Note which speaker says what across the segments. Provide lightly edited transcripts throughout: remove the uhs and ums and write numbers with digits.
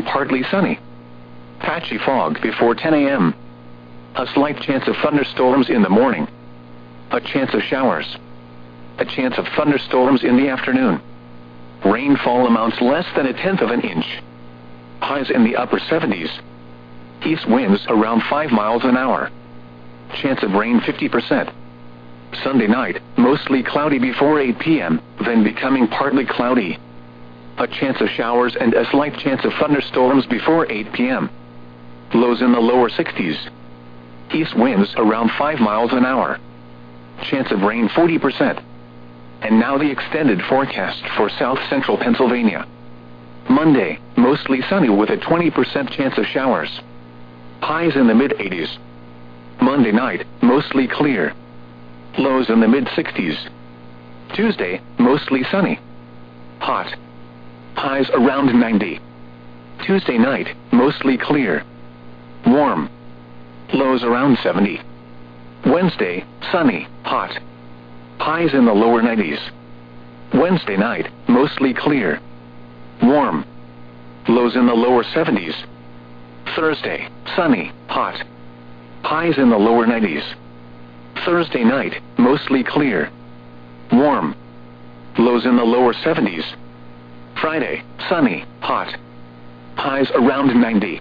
Speaker 1: becoming partly sunny. Patchy fog before 10 a.m. A slight chance of thunderstorms in the morning. A chance of showers. A chance of thunderstorms in the afternoon. Rainfall amounts less than 1/10 of an inch. Highs in the upper 70s. East winds around 5 miles an hour. Chance of rain 50%. Sunday night, mostly cloudy before 8 p.m., then becoming partly cloudy. A chance of showers and a slight chance of thunderstorms before 8 p.m. Lows in the lower 60s. East winds around 5 miles an hour. Chance of rain 40%. And now the extended forecast for south central Pennsylvania. Monday, mostly sunny with a 20% chance of showers. Highs in the mid-80s. Monday night, mostly clear. Lows in the mid-60s. Tuesday, mostly sunny. Hot. Highs around 90. Tuesday night, mostly clear. Warm. Lows around 70. Wednesday, sunny, hot. Highs in the lower 90s. Wednesday night, mostly clear. Warm. Lows in the lower 70s. Thursday, sunny, hot. Highs in the lower 90s. Thursday night, mostly clear. Warm. Lows in the lower 70s. Friday, sunny, hot. Highs around 90.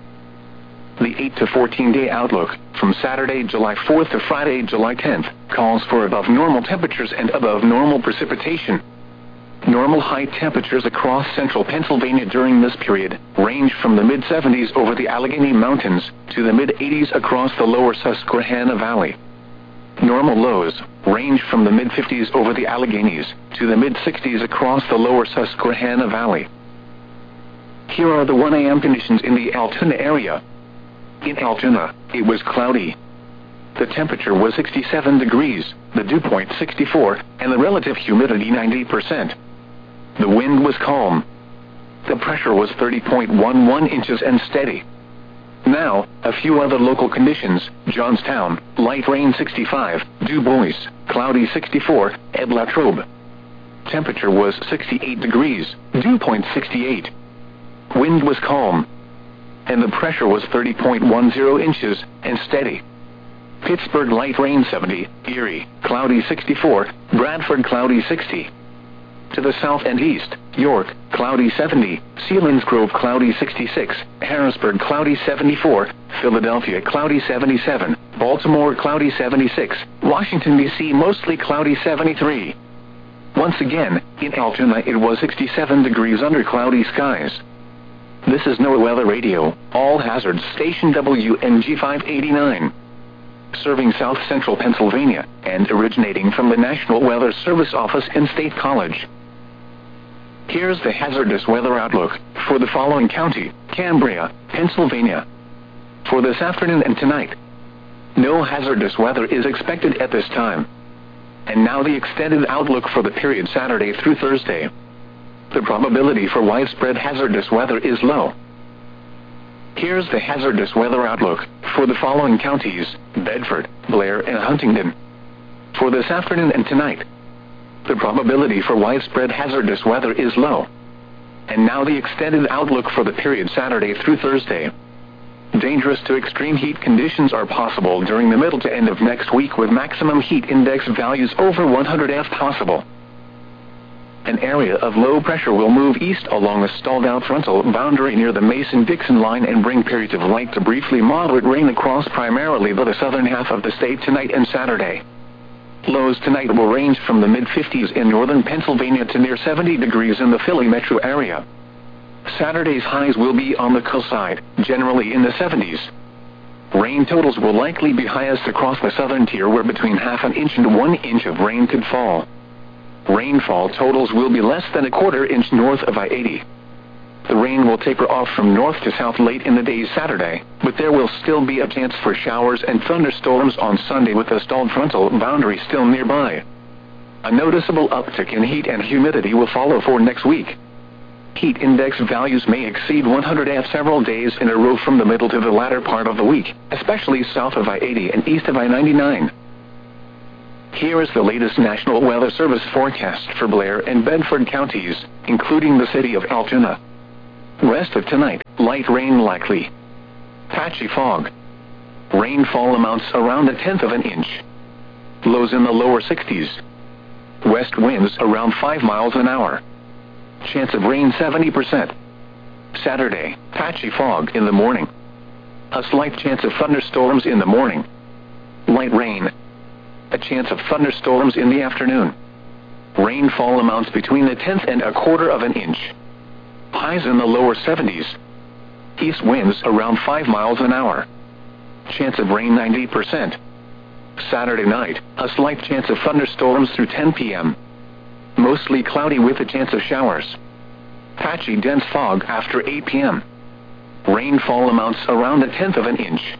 Speaker 1: The 8 to 14-day outlook, from Saturday, July 4th to Friday, July 10th, calls for above normal temperatures and above normal precipitation. Normal high temperatures across central Pennsylvania during this period range from the mid-70s over the Allegheny Mountains to the mid-80s across the lower Susquehanna Valley. Normal lows range from the mid-50s over the Alleghenies to the mid-60s across the lower Susquehanna Valley. Here are the 1 a.m. conditions in the Altoona area. In Altoona, it was cloudy. The temperature was 67 degrees, the dew point 64, and the relative humidity 90%. The wind was calm. The pressure was 30.11 inches and steady. Now, a few other local conditions: Johnstown, light rain 65, Du Bois, cloudy 64, et Latrobe. Temperature was 68 degrees, dew point 68. Wind was calm. And the pressure was 30.10 inches and steady. Pittsburgh, light rain 70, Erie, cloudy 64, Bradford, cloudy 60. To the south and east, York, cloudy 70, Selinsgrove, cloudy 66, Harrisburg, cloudy 74, Philadelphia, cloudy 77, Baltimore, cloudy 76, Washington, D.C., mostly cloudy 73. Once again, in Altoona it was 67 degrees under cloudy skies. This is NOAA Weather Radio, all hazards station WNG 589. Serving south central Pennsylvania, and originating from the National Weather Service office in State College. Here's the hazardous weather outlook for the following county: Cambria, Pennsylvania. For this afternoon and tonight, no hazardous weather is expected at this time. And now the extended outlook for the period Saturday through Thursday. The probability for widespread hazardous weather is low. Here's the hazardous weather outlook for the following counties: Bedford, Blair, and Huntingdon. For this afternoon and tonight, the probability for widespread hazardous weather is low. And now the extended outlook for the period Saturday through Thursday. Dangerous to extreme heat conditions are possible during the middle to end of next week, with maximum heat index values over 100 F possible. An area of low pressure will move east along a stalled-out frontal boundary near the Mason-Dixon line and bring periods of light to briefly moderate rain across primarily the southern half of the state tonight and Saturday. Lows tonight will range from the mid-50s in northern Pennsylvania to near 70 degrees in the Philly metro area. Saturday's highs will be on the cool side, generally in the 70s. Rain totals will likely be highest across the southern tier, where between ½ an inch and 1 inch of rain could fall. Rainfall totals will be less than ¼ inch north of I-80. The rain will taper off from north to south late in the day Saturday, but there will still be a chance for showers and thunderstorms on Sunday with the stalled frontal boundary still nearby. A noticeable uptick in heat and humidity will follow for next week. Heat index values may exceed 100 F several days in a row from the middle to the latter part of the week, especially south of I-80 and east of I-99. Here is the latest National Weather Service forecast for Blair and Bedford counties, including the city of Altoona. Rest of tonight, light rain likely. Patchy fog. Rainfall amounts around 1/10 of an inch. Lows in the lower 60s. West winds around 5 miles an hour. Chance of rain 70%. Saturday, patchy fog in the morning. A slight chance of thunderstorms in the morning. Light rain. A chance of thunderstorms in the afternoon. Rainfall amounts between 1/10 and 1/4 of an inch. Highs in the lower 70s. East winds around 5 miles an hour. Chance of rain 90%. Saturday night, a slight chance of thunderstorms through 10 p.m. Mostly cloudy with a chance of showers. Patchy dense fog after 8 p.m. Rainfall amounts around 1/10 of an inch.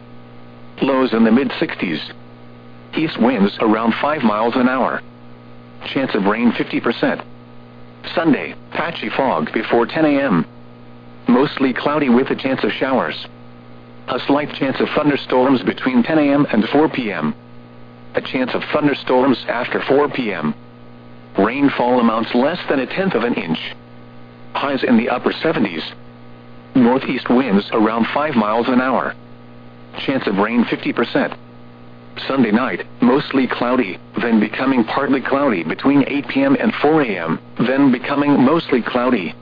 Speaker 1: Lows in the mid-60s. East winds around 5 miles an hour. Chance of rain 50%. Sunday, patchy fog before 10 a.m. Mostly cloudy with a chance of showers. A slight chance of thunderstorms between 10 a.m. and 4 p.m. A chance of thunderstorms after 4 p.m. Rainfall amounts less than 1/10 of an inch. Highs in the upper 70s. Northeast winds around 5 miles an hour. Chance of rain 50%. Sunday night, mostly cloudy, then becoming partly cloudy between 8 p.m. and 4 a.m., then becoming mostly cloudy.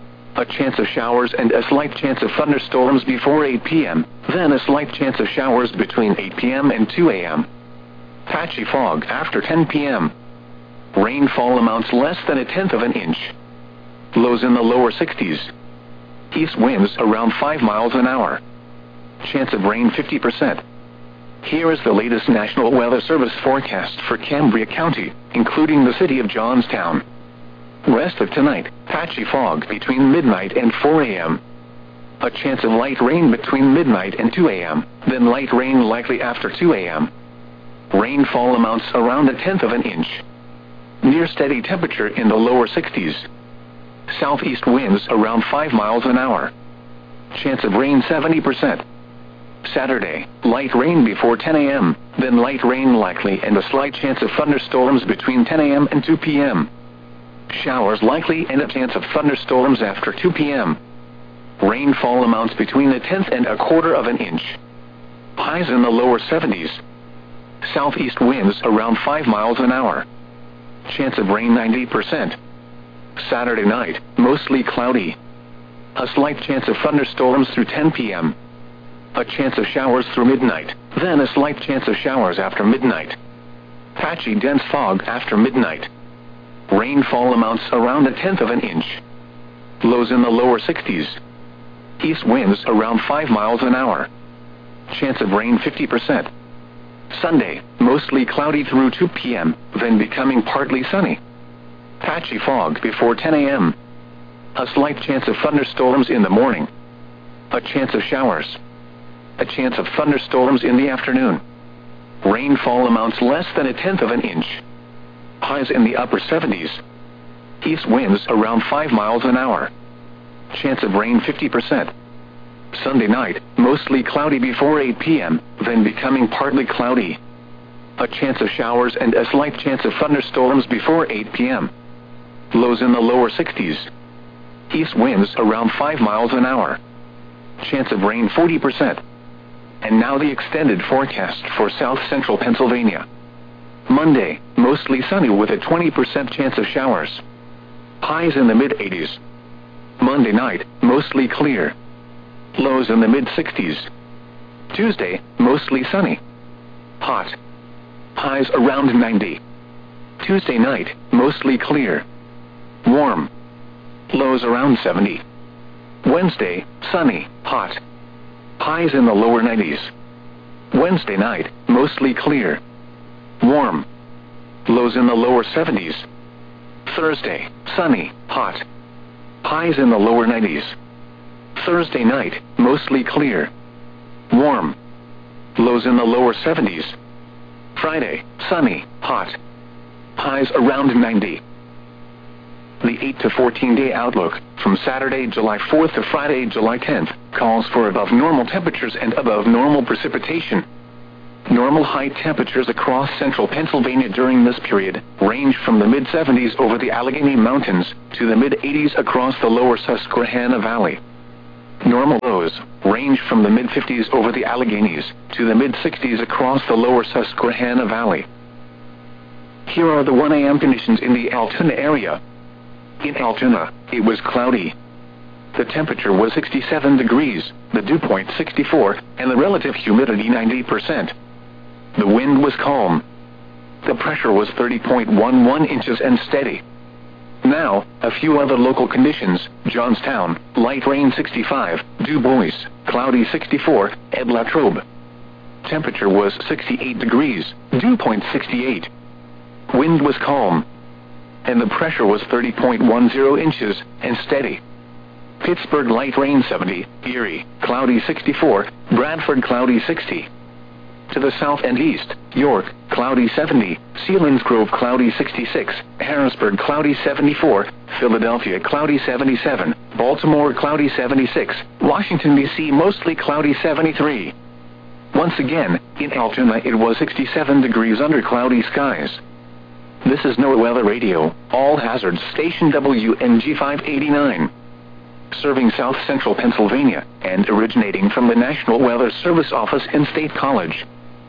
Speaker 1: A chance of showers and a slight chance of thunderstorms before 8 p.m., then a slight chance of showers between 8 p.m. and 2 a.m. Patchy fog after 10 p.m. Rainfall amounts less than 1/10 of an inch. Lows in the lower 60s. East winds around 5 miles an hour. Chance of rain 50%. Here is the latest National Weather Service forecast for Cambria County, including the city of Johnstown. Rest of tonight, patchy fog between midnight and 4 a.m. A chance of light rain between midnight and 2 a.m., then light rain likely after 2 a.m. Rainfall amounts around 1/10 of an inch. Near steady temperature in the lower 60s. Southeast winds around 5 miles an hour. Chance of rain 70%. Saturday, light rain before 10 a.m., then light rain likely and a slight chance of thunderstorms between 10 a.m. and 2 p.m. Showers likely and a chance of thunderstorms after 2 p.m. Rainfall amounts between 1/10 and 1/4 of an inch. Highs in the lower 70s. Southeast winds around 5 miles an hour. Chance of rain 90%. Saturday night, mostly cloudy. A slight chance of thunderstorms through 10 p.m. A chance of showers through midnight, then a slight chance of showers after midnight. Patchy dense fog after midnight. Rainfall amounts around 1/10 of an inch. Lows in the lower 60s. East winds around 5 miles an hour. Chance of rain 50%. Sunday, mostly cloudy through 2 p.m., then becoming partly sunny. Patchy fog before 10 a.m. A slight chance of thunderstorms in the morning. A chance of showers. A chance of thunderstorms in the afternoon. Rainfall amounts less than 1/10 of an inch. Highs in the upper 70s. East winds around 5 miles an hour. Chance of rain 50%. Sunday night, mostly cloudy before 8 p.m., then becoming partly cloudy. A chance of showers and a slight chance of thunderstorms before 8 p.m. Lows in the lower 60s. East winds around 5 miles an hour. Chance of rain 40%. And now the extended forecast for south central Pennsylvania. Monday, mostly sunny with a 20% chance of showers. Highs in the mid-80s. Monday night, mostly clear. Lows in the mid-60s. Tuesday, mostly sunny. Hot. Highs around 90. Tuesday night, mostly clear. Warm. Lows around 70. Wednesday, sunny, hot. Highs in the lower 90s. Wednesday night, mostly clear. Warm. Lows in the lower 70s. Thursday, sunny, hot. Highs in the lower 90s. Thursday night, mostly clear. Warm. Lows in the lower 70s. Friday, sunny, hot. Highs around 90. The 8 to 14 day outlook, from Saturday, July 4th to Friday, July 10th, calls for above normal temperatures and above normal precipitation. Normal high temperatures across central Pennsylvania during this period range from the mid-70s over the Allegheny Mountains to the mid-80s across the lower Susquehanna Valley. Normal lows range from the mid-50s over the Alleghenies to the mid-60s across the lower Susquehanna Valley. Here are the 1 a.m. conditions in the Altoona area. In Altoona, it was cloudy. The temperature was 67 degrees, the dew point 64, and the relative humidity 90%. The wind was calm. The pressure was 30.11 inches and steady. Now, a few other local conditions: Johnstown, light rain 65, Du Bois, cloudy 64, and Latrobe. Temperature was 68 degrees, dew point 68. Wind was calm. And the pressure was 30.10 inches, and steady. Pittsburgh light rain 70, Erie, cloudy 64, Bradford cloudy 60. To the south and east, York, cloudy 70, Selinsgrove cloudy 66, Harrisburg cloudy 74, Philadelphia cloudy 77, Baltimore cloudy 76, Washington D.C. mostly cloudy 73. Once again, in Altoona it was 67 degrees under cloudy skies. This is NOAA Weather Radio, all hazards station WNG 589. Serving south central Pennsylvania, and originating from the National Weather Service office in State College.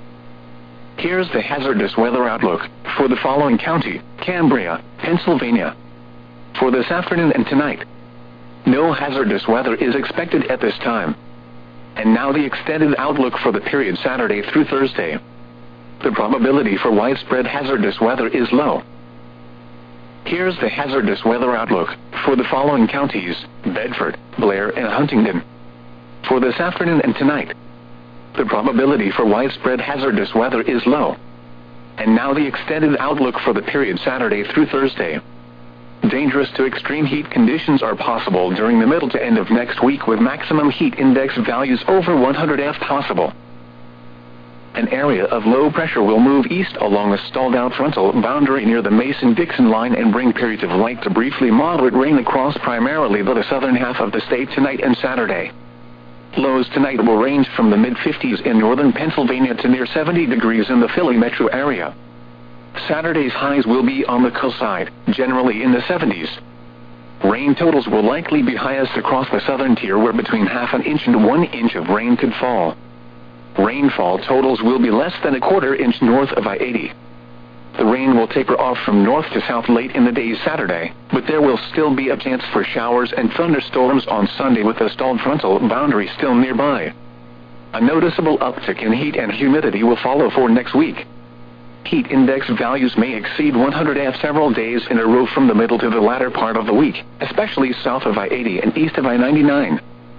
Speaker 1: Here's the hazardous weather outlook for the following county: Cambria, Pennsylvania. For this afternoon and tonight, no hazardous weather is expected at this time. And now the extended outlook for the period Saturday through Thursday. The probability for widespread hazardous weather is low. Here's the hazardous weather outlook for the following counties: Bedford, Blair, and Huntingdon. For this afternoon and tonight, the probability for widespread hazardous weather is low. And now the extended outlook for the period Saturday through Thursday. Dangerous to extreme heat conditions are possible during the middle to end of next week, with maximum heat index values over 100 F possible. An area of low pressure will move east along a stalled-out frontal boundary near the Mason-Dixon line and bring periods of light to briefly moderate rain across primarily the southern half of the state tonight and Saturday. Lows tonight will range from the mid-50s in northern Pennsylvania to near 70 degrees in the Philly metro area. Saturday's highs will be on the cool side, generally in the 70s. Rain totals will likely be highest across the southern tier, where between half an inch and 1 inch of rain could fall. Rainfall totals will be less than a quarter inch north of I-80. The rain will taper off from north to south late in the day Saturday, but there will still be a chance for showers and thunderstorms on Sunday, with the stalled frontal boundary still nearby. A noticeable uptick in heat and humidity will follow for next week. Heat index values may exceed 100 F several days in a row from the middle to the latter part of the week, especially south of I-80 and east of I-99.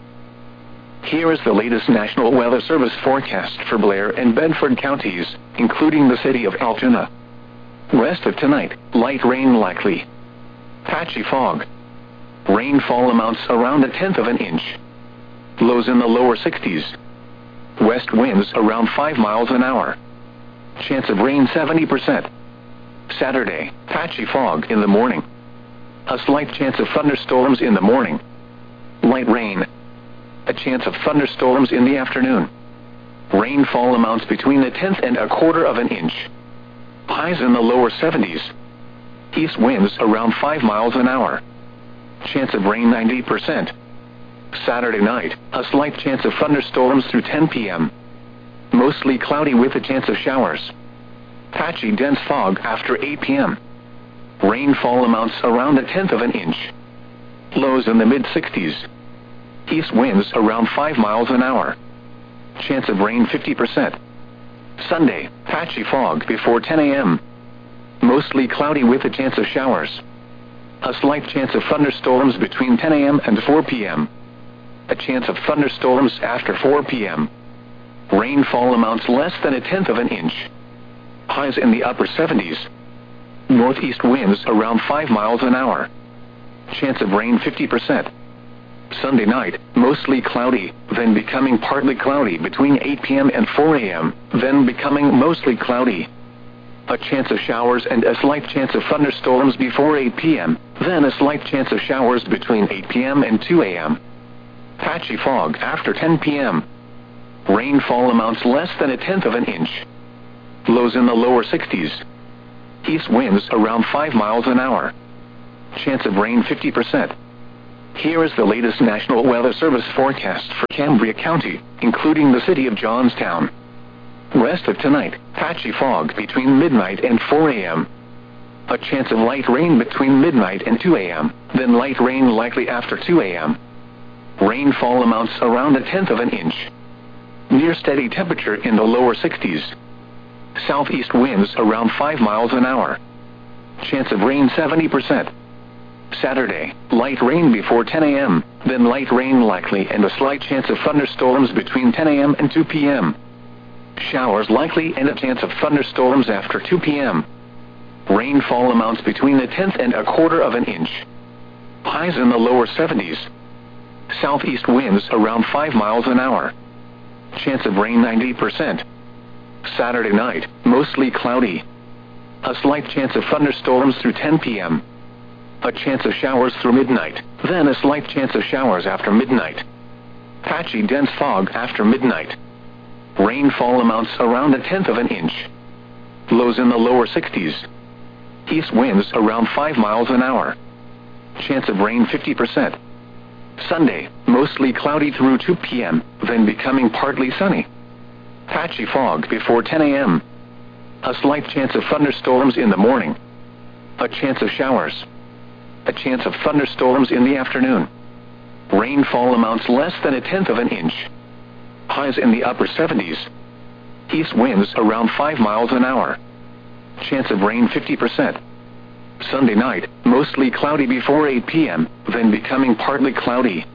Speaker 1: Here is the latest National Weather Service forecast for Blair and Bedford counties, including the city of Altoona. West of tonight, light rain likely. Patchy fog. Rainfall amounts around 1/10 of an inch. Lows in the lower 60s. West winds around 5 miles an hour. Chance of rain 70%. Saturday, patchy fog in the morning. A slight chance of thunderstorms in the morning. Light rain. A chance of thunderstorms in the afternoon. Rainfall amounts between 1/10 and 1/4 of an inch. Highs in the lower 70s. East winds around 5 miles an hour. Chance of rain 90%. Saturday night, a slight chance of thunderstorms through 10 p.m. Mostly cloudy with a chance of showers. Patchy dense fog after 8 p.m. Rainfall amounts around 1/10 of an inch. Lows in the mid-60s. East winds around 5 miles an hour. Chance of rain 50%. Sunday, patchy fog before 10 a.m. Mostly cloudy with a chance of showers. A slight chance of thunderstorms between 10 a.m. and 4 p.m. A chance of thunderstorms after 4 p.m. Rainfall amounts less than 1/10 of an inch. Highs in the upper 70s. Northeast winds around 5 miles an hour. Chance of rain 50%. Sunday night, mostly cloudy, then becoming partly cloudy between 8 p.m. and 4 a.m., then becoming mostly cloudy. A chance of showers and a slight chance of thunderstorms before 8 p.m., then a slight chance of showers between 8 p.m. and 2 a.m. Patchy fog after 10 p.m. Rainfall amounts less than 1/10 of an inch. Lows in the lower 60s. East winds around 5 miles an hour. Chance of rain 50%. Here is the latest National Weather Service forecast for Cambria County, including the city of Johnstown. Rest of tonight, patchy fog between midnight and 4 a.m. A chance of light rain between midnight and 2 a.m., then light rain likely after 2 a.m. Rainfall amounts around 1/10 of an inch. Near steady temperature in the lower 60s. Southeast winds around 5 miles an hour. Chance of rain 70%. Saturday, light rain before 10 a.m., then light rain likely and a slight chance of thunderstorms between 10 a.m. and 2 p.m. Showers likely and a chance of thunderstorms after 2 p.m. Rainfall amounts between 1/10 and 1/4 of an inch. Highs in the lower 70s. Southeast winds around 5 miles an hour. Chance of rain 90%. Saturday night, mostly cloudy. A slight chance of thunderstorms through 10 p.m. A chance of showers through midnight, then a slight chance of showers after midnight. Patchy dense fog after midnight. Rainfall amounts around 1/10 of an inch. Lows in the lower 60s. East winds around 5 miles an hour. Chance of rain 50%. Sunday, mostly cloudy through 2 p.m., then becoming partly sunny. Patchy fog before 10 a.m. A slight chance of thunderstorms in the morning. A chance of showers. A chance of thunderstorms in the afternoon. Rainfall amounts less than 1/10 of an inch. Highs in the upper 70s. East winds around 5 miles an hour. Chance of rain 50%. Sunday night, mostly cloudy before 8 p.m., then becoming partly cloudy.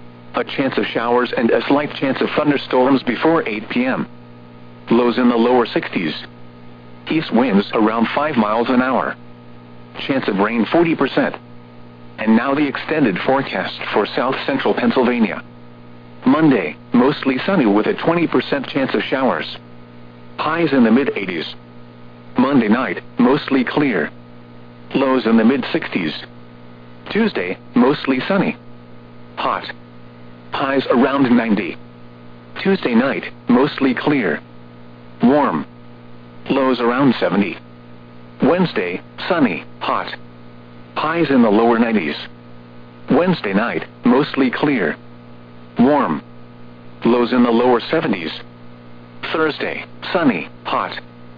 Speaker 1: A chance of showers and a slight chance of thunderstorms before 8 p.m. Lows in the lower 60s. East winds around 5 miles an hour. Chance of rain 40%. And now the extended forecast for south central Pennsylvania. Monday, mostly sunny with a 20% chance of showers. Highs in the mid-80s. Monday night, mostly clear. Lows in the mid-60s. Tuesday, mostly sunny. Hot. Highs around 90. Tuesday night, mostly clear. Warm. Lows around 70. Wednesday, sunny, hot. Highs in the lower 90s. Wednesday night, mostly clear. Warm. Lows in the lower 70s. Thursday, sunny, hot.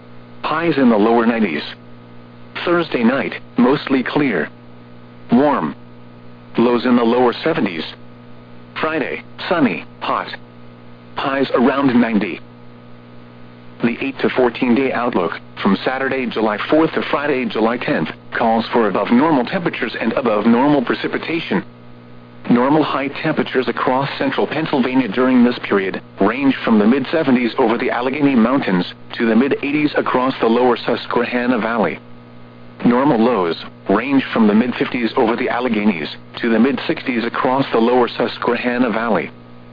Speaker 1: Highs in the lower 90s. Thursday night, mostly clear. Warm. Lows in the lower 70s. Friday, sunny, hot. Highs around 90. The 8 to 14-day outlook, from Saturday, July 4th to Friday, July 10th, calls for above normal temperatures and above normal precipitation. Normal high temperatures across central Pennsylvania during this period range from the mid-70s over the Allegheny Mountains to the mid-80s across the lower Susquehanna Valley. Normal lows range from the mid-50s over the Alleghenies to the mid-60s across the lower Susquehanna Valley.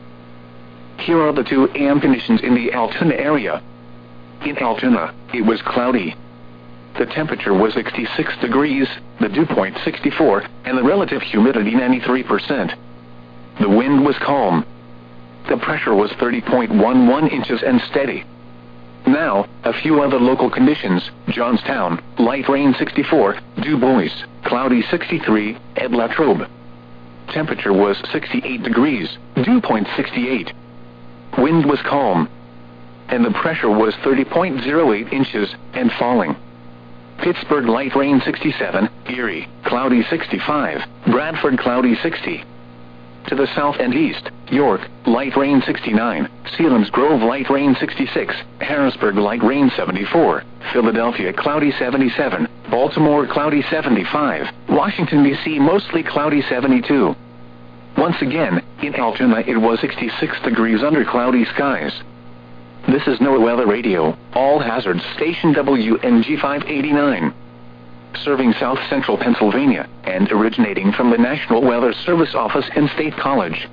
Speaker 1: Here are the 2 a.m. conditions in the Altoona area. In Altoona, it was cloudy. The temperature was 66 degrees, the dew point 64, and the relative humidity 93%. The wind was calm. The pressure was 30.11 inches and steady. Now, a few other local conditions: Johnstown, light rain 64, Du Bois, cloudy 63, at Latrobe. Temperature was 68 degrees, dew point 68. Wind was calm. And the pressure was 30.08 inches, and falling. Pittsburgh, light rain 67, Erie, cloudy 65, Bradford, cloudy 60. To the south and east, York, light rain 69, Selinsgrove, light rain 66, Harrisburg, light rain 74, Philadelphia, cloudy 77, Baltimore, cloudy 75, Washington, D.C., mostly cloudy 72. Once again, in Altoona it was 66 degrees under cloudy skies. This is NOAA Weather Radio, all hazards station WNG 589. Serving south central Pennsylvania, and originating from the National Weather Service Office in State College.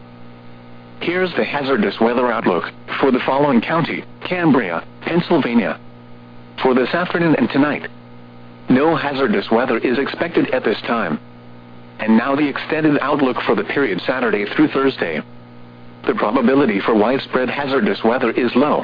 Speaker 1: Here's the hazardous weather outlook for the following county: Cambria, Pennsylvania. For this afternoon and tonight, no hazardous weather is expected at this time. And now the extended outlook for the period Saturday through Thursday. The probability for widespread hazardous weather is low.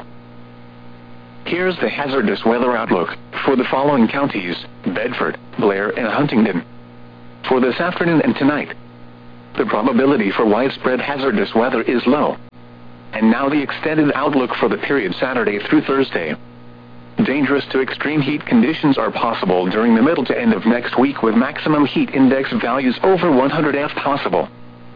Speaker 1: Here's the hazardous weather outlook for the following counties: Bedford, Blair, and Huntingdon. For this afternoon and tonight, The probability for widespread hazardous weather is low. And now the extended outlook for the period Saturday through Thursday. Dangerous to extreme heat conditions are possible during the middle to end of next week, with maximum heat index values over 100 F possible.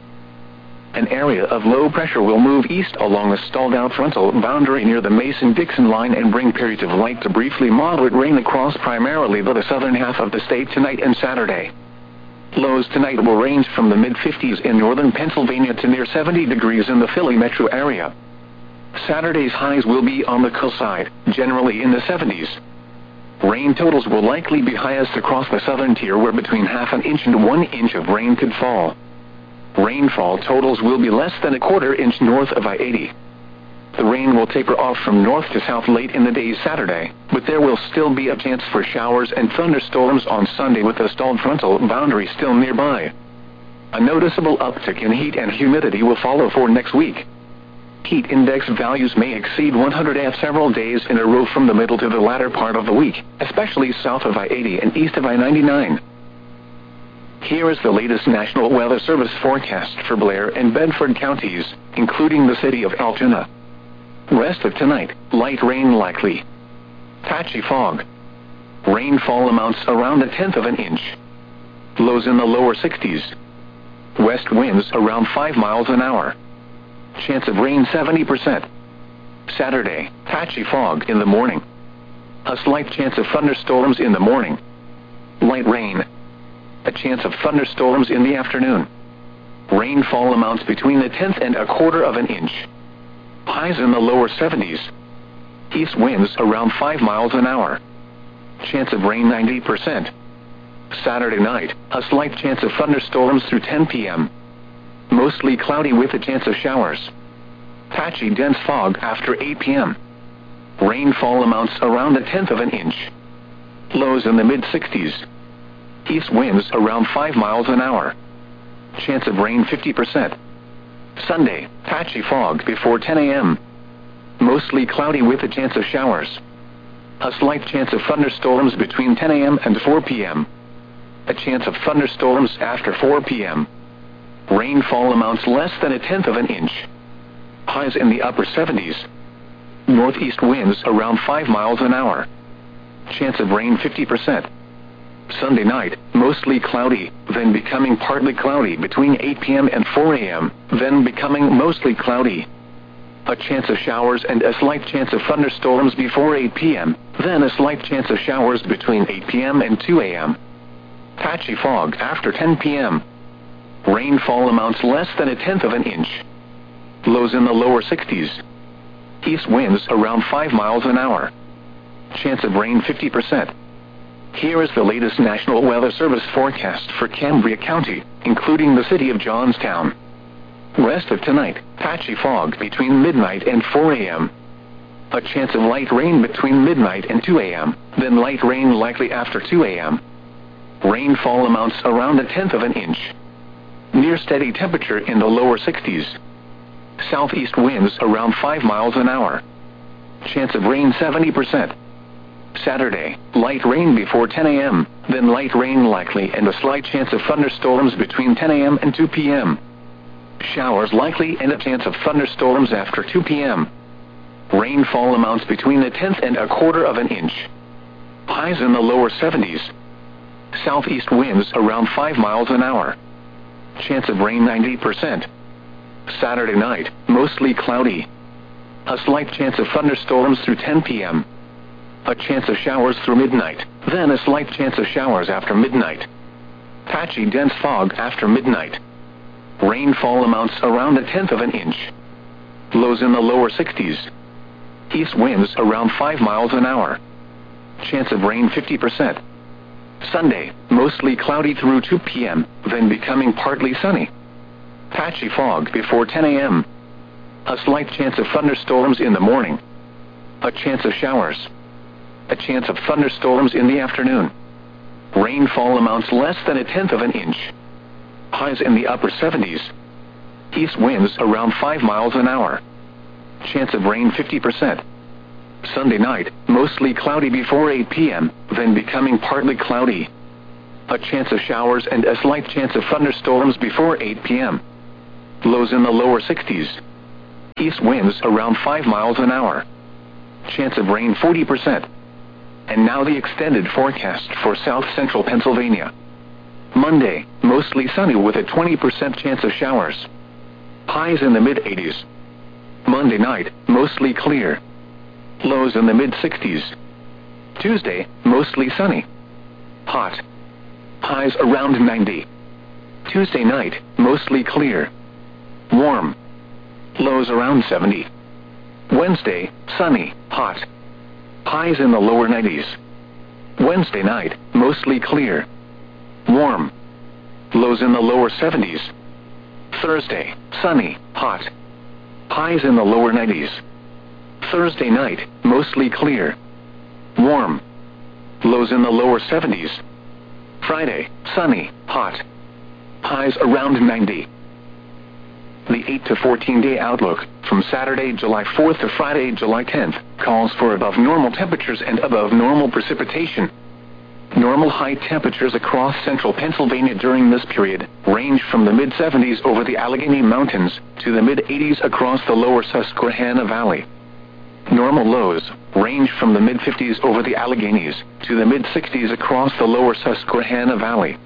Speaker 1: An area of low pressure will move east along the stalled-out frontal boundary near the Mason-Dixon line and bring periods of light to briefly moderate rain across primarily the southern half of the state tonight and Saturday. Lows tonight will range from the mid-50s in northern Pennsylvania to near 70 degrees in the Philly metro area. Saturday's highs will be on the cool side, generally in the 70s. Rain totals will likely be highest across the southern tier, where between half an inch and 1 inch of rain could fall. Rainfall totals will be less than a quarter inch north of I-80. The rain will taper off from north to south late in the day Saturday, but there will still be a chance for showers and thunderstorms on Sunday, with the stalled frontal boundary still nearby. A noticeable uptick in heat and humidity will follow for next week. Heat index values may exceed 100 F several days in a row from the middle to the latter part of the week, especially south of I-80 and east of I-99. Here is the latest National Weather Service forecast for Blair and Bedford counties, including the city of Altoona. Rest of tonight, light rain likely. Patchy fog. Rainfall amounts around 1/10 of an inch. Lows in the lower 60s. West winds around 5 miles an hour. Chance of rain 70%. Saturday, patchy fog in the morning. A slight chance of thunderstorms in the morning. Light rain. A chance of thunderstorms in the afternoon. Rainfall amounts between 1/10 and 1/4 of an inch. Highs in the lower 70s. East winds around 5 miles an hour. Chance of rain 90%. Saturday night, a slight chance of thunderstorms through 10 p.m. Mostly cloudy with a chance of showers. Patchy dense fog after 8 p.m. Rainfall amounts around 1/10 of an inch. Lows in the mid-60s. East winds around 5 miles an hour. Chance of rain 50%. Sunday, patchy fog before 10 a.m. Mostly cloudy with a chance of showers. A slight chance of thunderstorms between 10 a.m. and 4 p.m. A chance of thunderstorms after 4 p.m. Rainfall amounts less than 1/10 of an inch. Highs in the upper 70s. Northeast winds around 5 miles an hour. Chance of rain 50%. Sunday night, mostly cloudy, then becoming partly cloudy between 8 p.m. and 4 a.m., then becoming mostly cloudy. A chance of showers and a slight chance of thunderstorms before 8 p.m., then a slight chance of showers between 8 p.m. and 2 a.m. Patchy fog after 10 p.m. Rainfall amounts less than 1/10 of an inch. Lows in the lower 60s. East winds around 5 miles an hour. Chance of rain 50%. Here is the latest National Weather Service forecast for Cambria County, including the city of Johnstown. Rest of tonight, patchy fog between midnight and 4 a.m. A chance of light rain between midnight and 2 a.m., then light rain likely after 2 a.m. Rainfall amounts around 1/10 of an inch. Near steady temperature in the lower 60s. Southeast winds around 5 miles an hour. Chance of rain 70%. Saturday, light rain before 10 a.m., then light rain likely and a slight chance of thunderstorms between 10 a.m. and 2 p.m. Showers likely and a chance of thunderstorms after 2 p.m. Rainfall amounts between 1/10 and 1/4 of an inch. Highs in the lower 70s. Southeast winds around 5 miles an hour. Chance of rain 90%. Saturday night, mostly cloudy. A slight chance of thunderstorms through 10 p.m. A chance of showers through midnight, then a slight chance of showers after midnight. Patchy dense fog after midnight. Rainfall amounts around 1/10 of an inch. Lows in the lower 60s. East winds around 5 miles an hour. Chance of rain 50%. Sunday, mostly cloudy through 2 p.m., then becoming partly sunny. Patchy fog before 10 a.m. A slight chance of thunderstorms in the morning. A chance of showers. A chance of thunderstorms in the afternoon. Rainfall amounts less than 1/10 of an inch. Highs in the upper 70s. East winds around 5 miles an hour. Chance of rain 50%. Sunday night, mostly cloudy before 8 p.m., then becoming partly cloudy. A chance of showers and a slight chance of thunderstorms before 8 p.m. Lows in the lower 60s. East winds around 5 miles an hour. Chance of rain 40%. And now the extended forecast for south central Pennsylvania. Monday, mostly sunny with a 20% chance of showers. Highs in the mid-80s. Monday night, mostly clear. Lows in the mid-60s. Tuesday, mostly sunny. Hot. Highs around 90. Tuesday night, mostly clear. Warm. Lows around 70. Wednesday, sunny, hot. Highs in the lower 90s. Wednesday night, mostly clear. Warm. Lows in the lower 70s. Thursday, sunny, hot. Highs in the lower 90s. Thursday night, mostly clear. Warm. Lows in the lower 70s. Friday, sunny, hot. Highs around 90. The 8 to 14-day outlook, from Saturday, July 4th to Friday, July 10th, calls for above normal temperatures and above normal precipitation. Normal high temperatures across central Pennsylvania during this period range from the mid-70s over the Allegheny Mountains to the mid-80s across the lower Susquehanna Valley. Normal lows range from the mid-50s over the Alleghenies to the mid-60s across the lower Susquehanna Valley.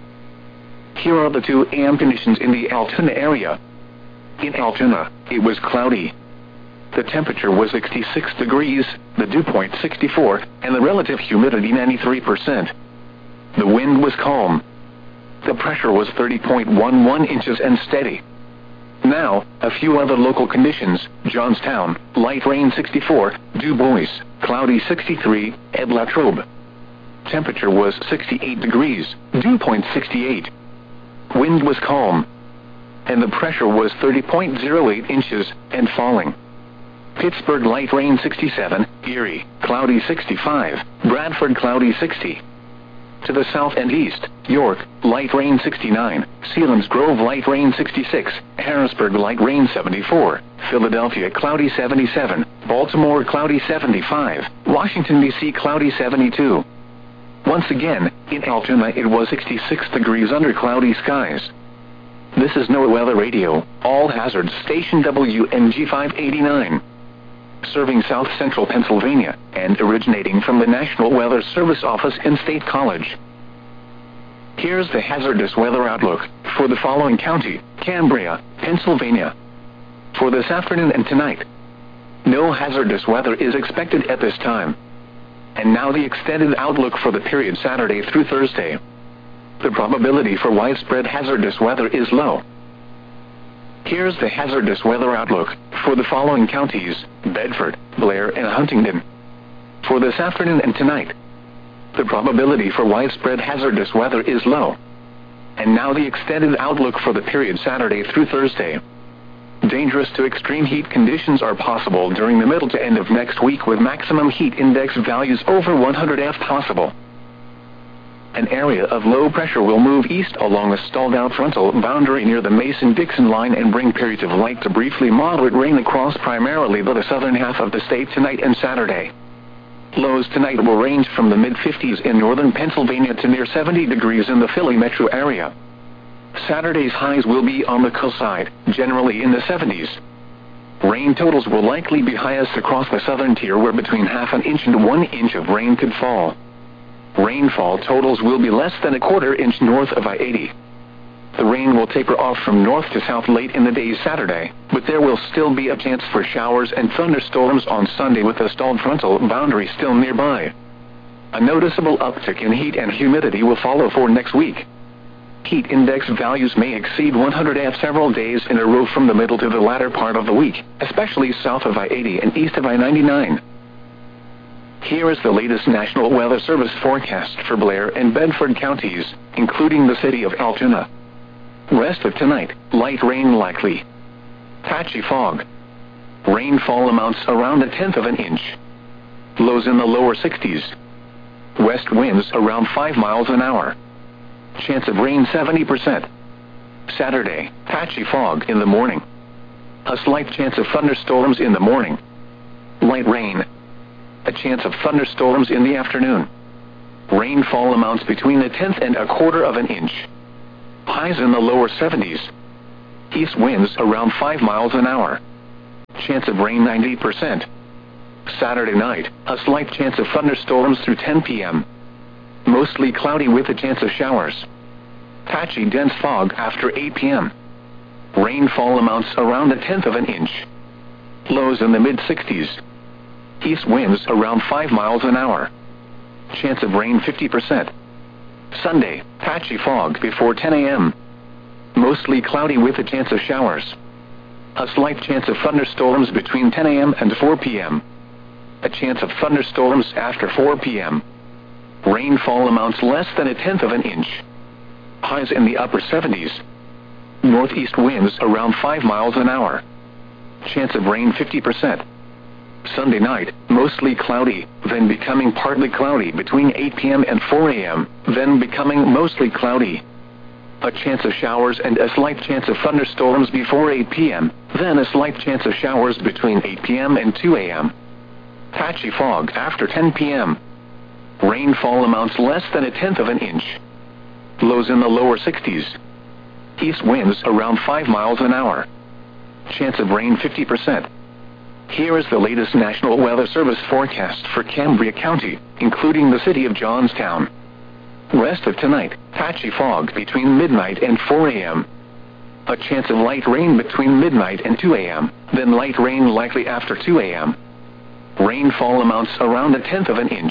Speaker 1: Here are the 2 a.m. conditions in the Altoona area. In Altoona, it was cloudy. The temperature was 66 degrees, the dew point 64, and the relative humidity 93%. The wind was calm. The pressure was 30.11 inches and steady. Now, a few other local conditions: Johnstown, light rain 64, Du Bois, cloudy 63, and Latrobe. Temperature was 68 degrees, dew point 68. Wind was calm. And the pressure was 30.08 inches, and falling. Pittsburgh light rain 67, Erie, cloudy 65, Bradford cloudy 60. To the south and east, York, light rain 69, Selinsgrove light rain 66, Harrisburg light rain 74, Philadelphia cloudy 77, Baltimore cloudy 75, Washington, D.C. cloudy 72. Once again, in Altoona it was 66 degrees under cloudy skies. This is NOAA Weather Radio, all hazards station WNG 589. Serving south central Pennsylvania, and originating from the National Weather Service office in State College. Here's the hazardous weather outlook for the following county: Cambria, Pennsylvania. For this afternoon and tonight, no hazardous weather is expected at this time. And now the extended outlook for the period Saturday through Thursday. The probability for widespread hazardous weather is low. Here's the hazardous weather outlook for the following counties: Bedford, Blair, and Huntingdon. For this afternoon and tonight, the probability for widespread hazardous weather is low. And now the extended outlook for the period Saturday through Thursday. Dangerous to extreme heat conditions are possible during the middle to end of next week, with maximum heat index values over 100 F possible. An area of low pressure will move east along a stalled-out frontal boundary near the Mason-Dixon line and bring periods of light to briefly moderate rain across primarily the southern half of the state tonight and Saturday. Lows tonight will range from the mid-50s in northern Pennsylvania to near 70 degrees in the Philly metro area. Saturday's highs will be on the coast side, generally in the 70s. Rain totals will likely be highest across the southern tier, where between half an inch and 1 inch of rain could fall. Rainfall totals will be less than a quarter inch north of I-80. The rain will taper off from north to south late in the day Saturday, but there will still be a chance for showers and thunderstorms on Sunday with a stalled frontal boundary still nearby. A noticeable uptick in heat and humidity will follow for next week. Heat index values may exceed 100 F several days in a row from the middle to the latter part of the week, especially south of I-80 and east of I-99. Here is the latest National Weather Service forecast for Blair and Bedford counties, including the city of Altoona. Rest of tonight, light rain likely. Patchy fog. Rainfall amounts around 1/10 of an inch. Lows in the lower 60s. West winds around 5 miles an hour. Chance of rain 70%. Saturday, patchy fog in the morning. A slight chance of thunderstorms in the morning. Light rain. A chance of thunderstorms in the afternoon. Rainfall amounts between a tenth and a quarter of an inch. Highs in the lower 70s. East winds around 5 miles an hour. Chance of rain 90%. Saturday night, a slight chance of thunderstorms through 10 p.m. Mostly cloudy with a chance of showers. Patchy dense fog after 8 p.m. Rainfall amounts around a tenth of an inch. Lows in the mid-60s. East winds around 5 miles an hour. Chance of rain 50%. Sunday, patchy fog before 10 a.m. Mostly cloudy with a chance of showers. A slight chance of thunderstorms between 10 a.m. and 4 p.m. A chance of thunderstorms after 4 p.m. Rainfall amounts less than a tenth of an inch. Highs in the upper 70s. Northeast winds around 5 miles an hour. Chance of rain 50%. Sunday night, mostly cloudy, then becoming partly cloudy between 8 p.m. and 4 a.m., then becoming mostly cloudy. A chance of showers and a slight chance of thunderstorms before 8 p.m., then a slight chance of showers between 8 p.m. and 2 a.m. Patchy fog after 10 p.m. Rainfall amounts less than a tenth of an inch. Lows in the lower 60s. East winds around 5 miles an hour. Chance of rain 50%. Here is the latest National Weather Service forecast for Cambria County, including the city of Johnstown. Rest of tonight, patchy fog between midnight and 4 a.m. A chance of light rain between midnight and 2 a.m., then light rain likely after 2 a.m. Rainfall amounts around a tenth of an inch.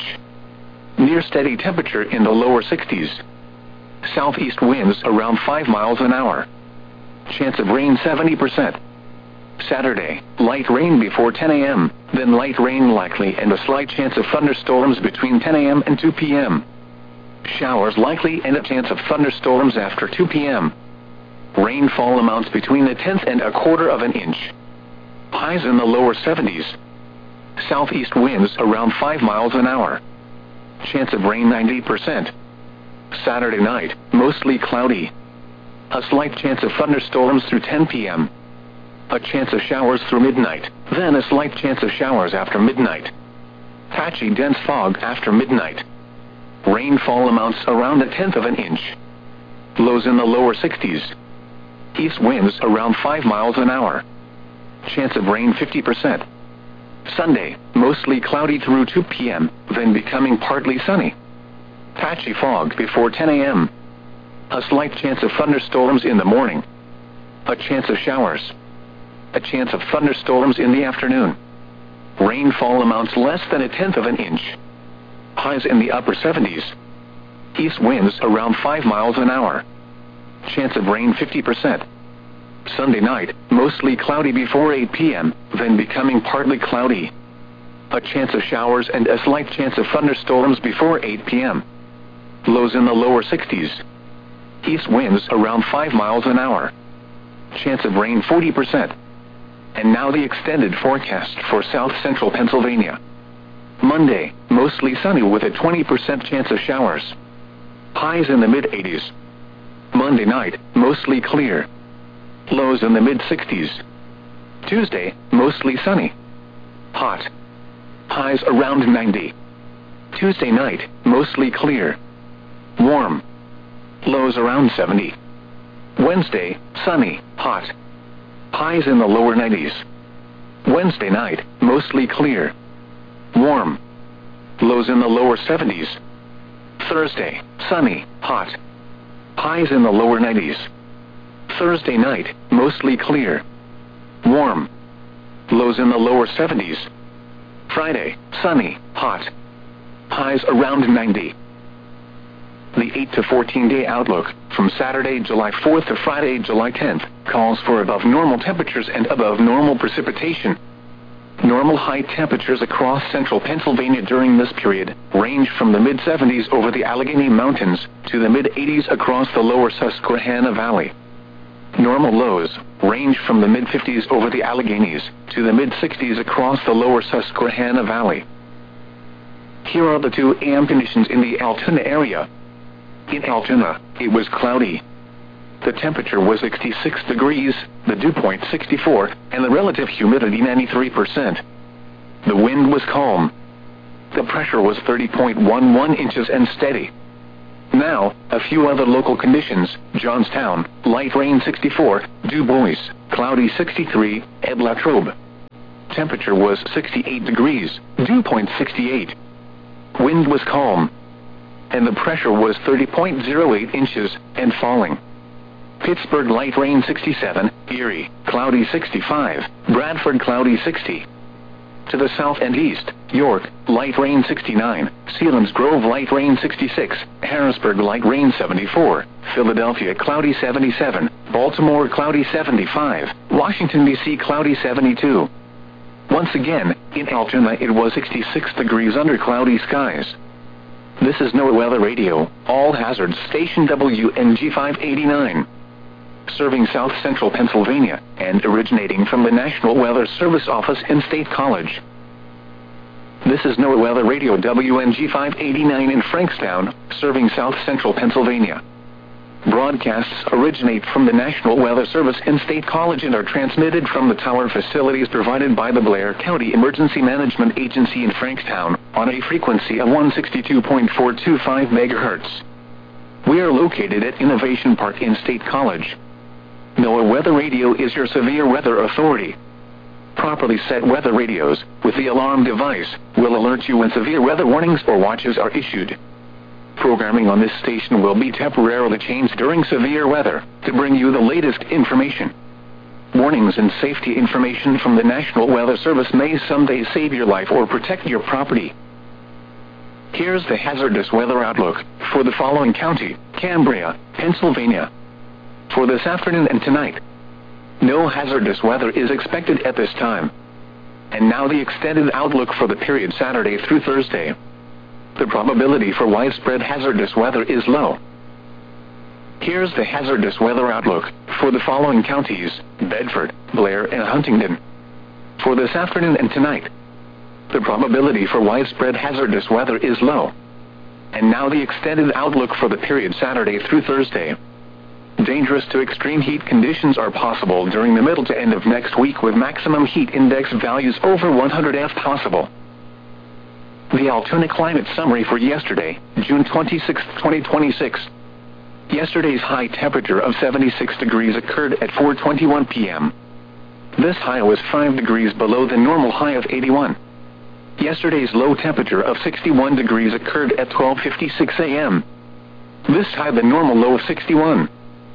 Speaker 1: Near steady temperature in the lower 60s. Southeast winds around 5 miles an hour. Chance of rain 70%. Saturday, light rain before 10 a.m., then light rain likely and a slight chance of thunderstorms between 10 a.m. and 2 p.m. Showers likely and a chance of thunderstorms after 2 p.m. Rainfall amounts between a tenth and a quarter of an inch. Highs in the lower 70s. Southeast winds around 5 miles an hour. Chance of rain 90%. Saturday night, mostly cloudy. A slight chance of thunderstorms through 10 p.m. A chance of showers through midnight, then a slight chance of showers after midnight. Patchy dense fog after midnight. Rainfall amounts around a tenth of an inch. Lows in the lower 60s. East winds around 5 miles an hour. Chance of rain 50%. Sunday, mostly cloudy through 2 p.m., then becoming partly sunny. Patchy fog before 10 a.m. A slight chance of thunderstorms in the morning. A chance of showers. A chance of thunderstorms in the afternoon. Rainfall amounts less than a tenth of an inch. Highs in the upper 70s. East winds around 5 miles an hour. Chance of rain 50%. Sunday night, mostly cloudy before 8 p.m., then becoming partly cloudy. A chance of showers and a slight chance of thunderstorms before 8 p.m. Lows in the lower 60s. East winds around 5 miles an hour. Chance of rain 40%. And now the extended forecast for south central Pennsylvania. Monday, mostly sunny with a 20% chance of showers. Highs in the mid-80s. Monday night, mostly clear. Lows in the mid-60s. Tuesday, mostly sunny. Hot. Highs around 90. Tuesday night, mostly clear. Warm. Lows around 70. Wednesday, sunny, hot. Highs in the lower 90s. Wednesday night, mostly clear. Warm. Lows in the lower 70s. Thursday, sunny, hot. Highs in the lower 90s. Thursday night, mostly clear. Warm. Lows in the lower 70s. Friday, sunny, hot. Highs around 90. The 8 to 14-day outlook, from Saturday, July 4th to Friday, July 10th, calls for above normal temperatures and above normal precipitation. Normal high temperatures across central Pennsylvania during this period range from the mid-70s over the Allegheny Mountains to the mid-80s across the lower Susquehanna Valley. Normal lows range from the mid-50s over the Alleghenies to the mid-60s across the lower Susquehanna Valley. Here are the 2 a.m. conditions in the Altoona area. In Altoona, it was cloudy. The temperature was 66 degrees, the dew point 64, and the relative humidity 93%. The wind was calm. The pressure was 30.11 inches and steady. Now, a few other local conditions: Johnstown, light rain 64, Du Bois, cloudy 63, et Latrobe. Temperature was 68 degrees, dew point 68. Wind was calm. And the pressure was 30.08 inches, and falling. Pittsburgh, light rain 67, Erie, cloudy 65, Bradford, cloudy 60. To the south and east, York, light rain 69, Selinsgrove, light rain 66, Harrisburg, light rain 74, Philadelphia, cloudy 77, Baltimore, cloudy 75, Washington, D.C., cloudy 72. Once again, in Altoona it was 66 degrees under cloudy skies. This is NOAA Weather Radio, all hazards station WNG 589. Serving South Central Pennsylvania, and originating from the National Weather Service office in State College. This is NOAA Weather Radio WNG 589 in Frankstown, serving South Central Pennsylvania. Broadcasts originate from the National Weather Service in State College and are transmitted from the tower facilities provided by the Blair County Emergency Management Agency in Frankstown, on a frequency of 162.425 MHz. We are located at Innovation Park in State College. NOAA Weather Radio is your severe weather authority. Properly set weather radios, with the alarm device, will alert you when severe weather warnings or watches are issued. Programming on this station will be temporarily changed during severe weather, to bring you the latest information. Warnings and safety information from the National Weather Service may someday save your life or protect your property. Here's the hazardous weather outlook for the following county: Cambria, Pennsylvania. For this afternoon and tonight, no hazardous weather is expected at this time. And now the extended outlook for the period Saturday through Thursday. The probability for widespread hazardous weather is low. Here's the hazardous weather outlook for the following counties: Bedford, Blair, and Huntingdon. For this afternoon and tonight, the probability for widespread hazardous weather is low. And now the extended outlook for the period Saturday through Thursday. Dangerous to extreme heat conditions are possible during the middle to end of next week, with maximum heat index values over 100 F possible. The Altoona Climate Summary for yesterday, June 26, 2026. Yesterday's high temperature of 76 degrees occurred at 4:21 p.m. This high was 5 degrees below the normal high of 81. Yesterday's low temperature of 61 degrees occurred at 12:56 a.m. This high the normal low of 61.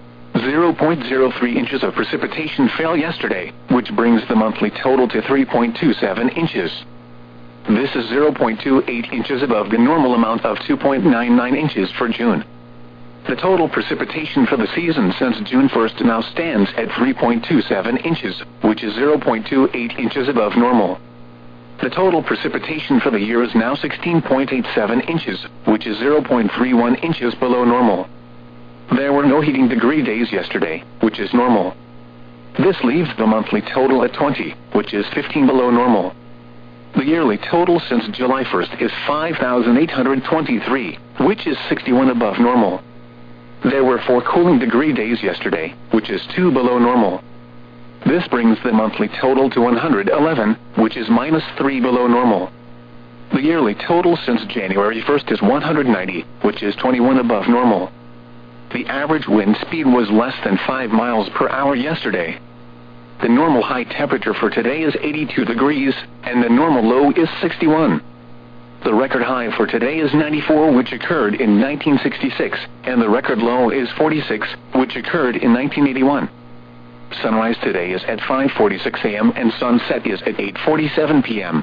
Speaker 1: 0.03 inches of precipitation fell yesterday, which brings the monthly total to 3.27 inches. This is 0.28 inches above the normal amount of 2.99 inches for June. The total precipitation for the season since June 1st now stands at 3.27 inches, which is 0.28 inches above normal. The total precipitation for the year is now 16.87 inches, which is 0.31 inches below normal. There were no heating degree days yesterday, which is normal. This leaves the monthly total at 20, which is 15 below normal. The yearly total since July 1st is 5,823, which is 61 above normal. There were 4 cooling degree days yesterday, which is 2 below normal. This brings the monthly total to 111, which is -3 below normal. The yearly total since January 1st is 190, which is 21 above normal. The average wind speed was less than 5 miles per hour yesterday. The normal high temperature for today is 82 degrees, and the normal low is 61. The record high for today is 94, which occurred in 1966, and the record low is 46, which occurred in 1981. Sunrise today is at 5:46 a.m. and sunset is at 8:47 p.m.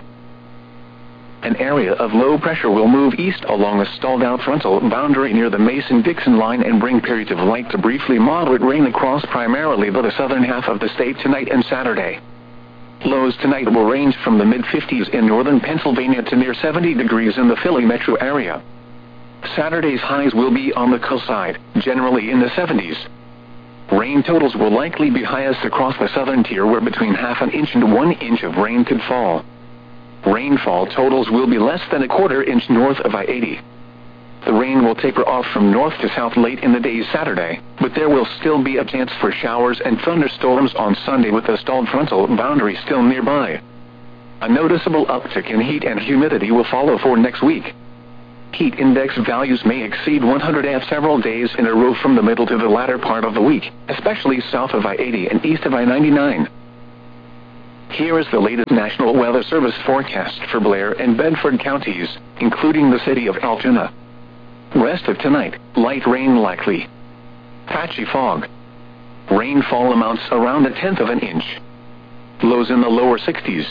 Speaker 1: An area of low pressure will move east along a stalled-out frontal boundary near the Mason-Dixon line and bring periods of light to briefly moderate rain across primarily the southern half of the state tonight and Saturday. Lows tonight will range from the mid-50s in northern Pennsylvania to near 70 degrees in the Philly metro area. Saturday's highs will be on the coast side, generally in the 70s. Rain totals will likely be highest across the southern tier, where between half an inch and 1 inch of rain could fall. Rainfall totals will be less than a quarter inch north of I-80. The rain will taper off from north to south late in the day Saturday, but there will still be a chance for showers and thunderstorms on Sunday with the stalled frontal boundary still nearby. A noticeable uptick in heat and humidity will follow for next week. Heat index values may exceed 100 several days in a row from the middle to the latter part of the week, especially south of I-80 and east of I-99. Here is the latest National Weather Service forecast for Blair and Bedford counties, including the city of Altoona. Rest of tonight, light rain likely. Patchy fog. Rainfall amounts around 1/10 of an inch. Lows in the lower 60s.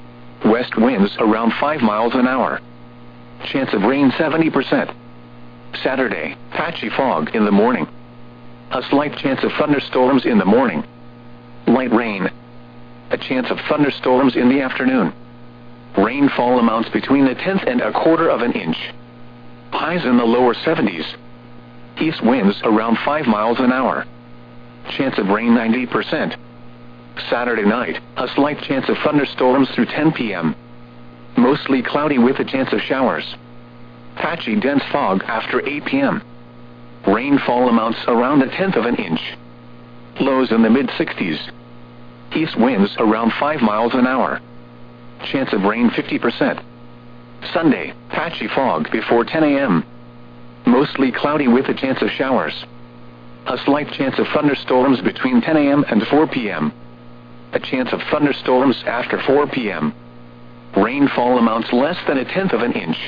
Speaker 1: West winds around 5 miles an hour. Chance of rain 70%. Saturday, patchy fog in the morning. A slight chance of thunderstorms in the morning. Light rain. A chance of thunderstorms in the afternoon. Rainfall amounts between 1/10 and 1/4 of an inch. Highs in the lower 70s. East winds around 5 miles an hour. Chance of rain 90%. Saturday night, a slight chance of thunderstorms through 10 p.m. Mostly cloudy with a chance of showers. Patchy dense fog after 8 p.m. Rainfall amounts around 1/10 of an inch. Lows in the mid-60s. East winds around 5 miles an hour. Chance of rain 50%. Sunday, patchy fog before 10 a.m. Mostly cloudy with a chance of showers. A slight chance of thunderstorms between 10 a.m. and 4 p.m. A chance of thunderstorms after 4 p.m. Rainfall amounts less than 1/10 of an inch.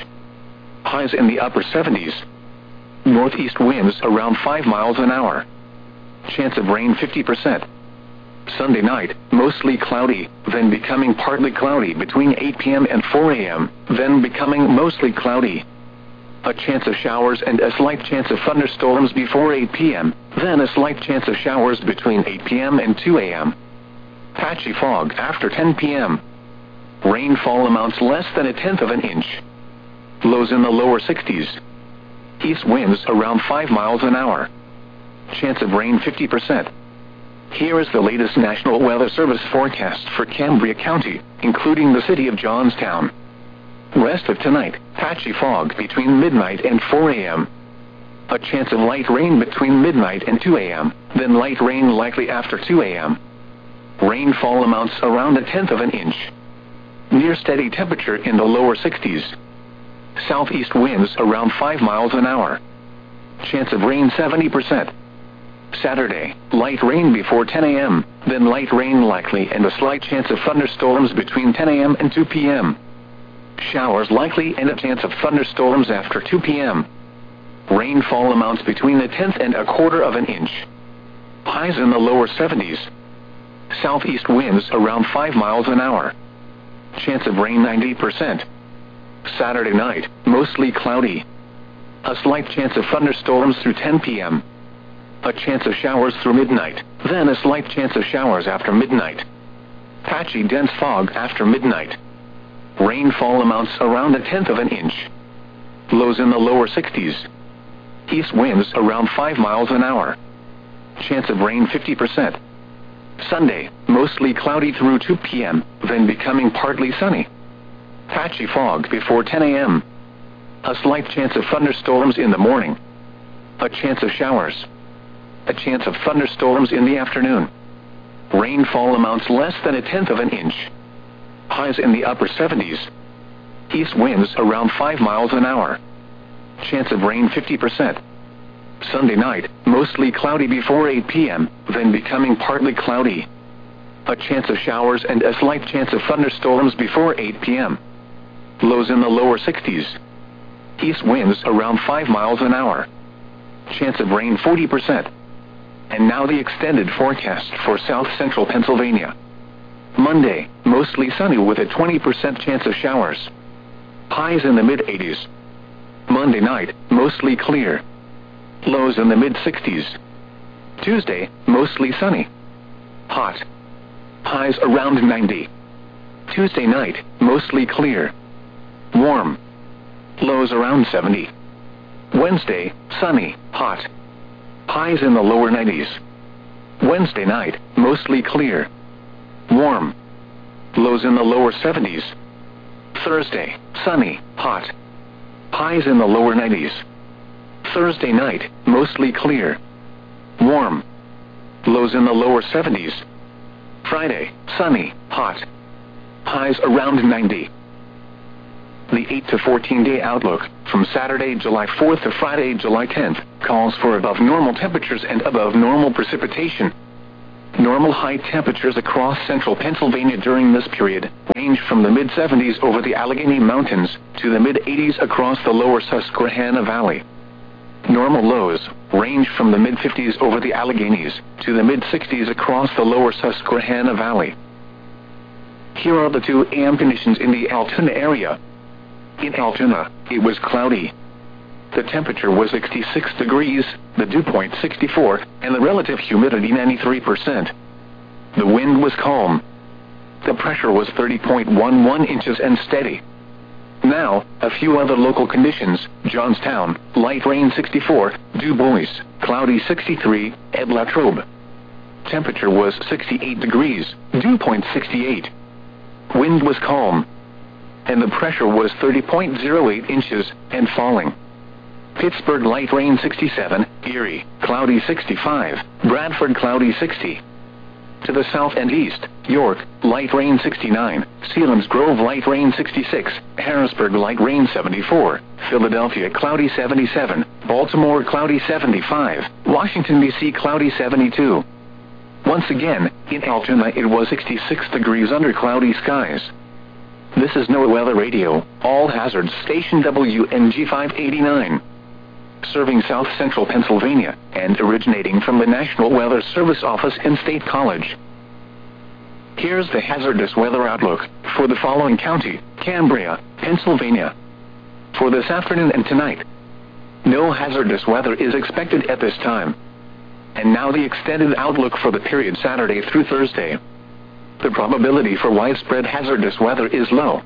Speaker 1: Highs in the upper 70s. Northeast winds around 5 miles an hour. Chance of rain 50%. Sunday night, mostly cloudy, then becoming partly cloudy between 8 p.m. and 4 a.m., then becoming mostly cloudy. A chance of showers and a slight chance of thunderstorms before 8 p.m., then a slight chance of showers between 8 p.m. and 2 a.m. Patchy fog after 10 p.m. Rainfall amounts less than 1/10 of an inch. Lows in the lower 60s. East winds around 5 miles an hour. Chance of rain 50%. Here is the latest National Weather Service forecast for Cambria County, including the city of Johnstown. Rest of tonight, patchy fog between midnight and 4 a.m. A chance of light rain between midnight and 2 a.m., then light rain likely after 2 a.m. Rainfall amounts around 1/10 of an inch. Near steady temperature in the lower 60s. Southeast winds around 5 miles an hour. Chance of rain 70%. Saturday, light rain before 10 a.m., then light rain likely and a slight chance of thunderstorms between 10 a.m. and 2 p.m. Showers likely and a chance of thunderstorms after 2 p.m. Rainfall amounts between 1/10 and 1/4 of an inch. Highs in the lower 70s. Southeast winds around 5 miles an hour. Chance of rain 90%. Saturday night, mostly cloudy. A slight chance of thunderstorms through 10 p.m. A chance of showers through midnight, then a slight chance of showers after midnight. Patchy dense fog after midnight. Rainfall amounts around 1/10 of an inch. Lows in the lower 60s. East winds around 5 miles an hour. Chance of rain 50%. Sunday, mostly cloudy through 2 p.m., then becoming partly sunny. Patchy fog before 10 a.m. A slight chance of thunderstorms in the morning. A chance of showers. A chance of thunderstorms in the afternoon. Rainfall amounts less than 1/10 of an inch. Highs in the upper 70s. East winds around 5 miles an hour. Chance of rain 50%. Sunday night, mostly cloudy before 8 p.m., then becoming partly cloudy. A chance of showers and a slight chance of thunderstorms before 8 p.m. Lows in the lower 60s. East winds around 5 miles an hour. Chance of rain 40%. And now the extended forecast for south central Pennsylvania. Monday, mostly sunny with a 20% chance of showers. Highs in the mid-80s. Monday night, mostly clear. Lows in the mid-60s. Tuesday, mostly sunny. Hot. Highs around 90. Tuesday night, mostly clear. Warm. Lows around 70. Wednesday, sunny, hot. Highs in the lower 90s. Wednesday night, mostly clear. Warm. Lows in the lower 70s. Thursday, sunny, hot. Highs in the lower 90s. Thursday night, mostly clear. Warm. Lows in the lower 70s. Friday, sunny, hot. highs around 90. The 8 to 14-day outlook, from Saturday, July 4th to Friday, July 10th, calls for above normal temperatures and above normal precipitation. Normal high temperatures across central Pennsylvania during this period range from the mid-70s over the Allegheny Mountains to the mid-80s across the lower Susquehanna Valley. Normal lows range from the mid-50s over the Alleghenies to the mid-60s across the lower Susquehanna Valley. Here are the 2 a.m. conditions in the Altoona area. In Altoona, it was cloudy. The temperature was 66 degrees, the dew point 64, and the relative humidity 93%. The wind was calm. The pressure was 30.11 inches and steady. Now, a few other local conditions: Johnstown, light rain 64, Du Bois, cloudy 63, at Latrobe. Temperature was 68 degrees, dew point 68. Wind was calm. And the pressure was 30.08 inches, and falling. Pittsburgh, light rain 67, Erie, cloudy 65, Bradford, cloudy 60. To the south and east, York, light rain 69, Selinsgrove, light rain 66, Harrisburg, light rain 74, Philadelphia, cloudy 77, Baltimore, cloudy 75, Washington, D.C., cloudy 72. Once again, in Altoona it was 66 degrees under cloudy skies. This is NOAA Weather Radio, all hazards station WNG 589. Serving South Central Pennsylvania, and originating from the National Weather Service Office in State College. Here's the hazardous weather outlook for the following county: Cambria, Pennsylvania. For this afternoon and tonight, no hazardous weather is expected at this time. And now the extended outlook for the period Saturday through Thursday. The probability for widespread hazardous weather is low.